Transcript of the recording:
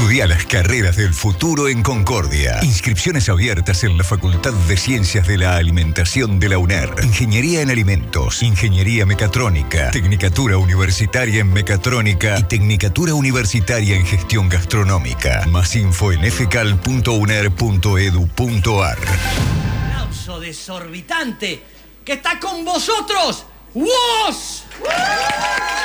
Estudia las carreras del futuro en Concordia. Inscripciones abiertas en la Facultad de Ciencias de la Alimentación de la UNER. Ingeniería en Alimentos, Ingeniería Mecatrónica, Tecnicatura Universitaria en Mecatrónica y Tecnicatura Universitaria en Gestión Gastronómica. Más info en fcal.uner.edu.ar. Aplauso desorbitante que está con vosotros. ¡WOS!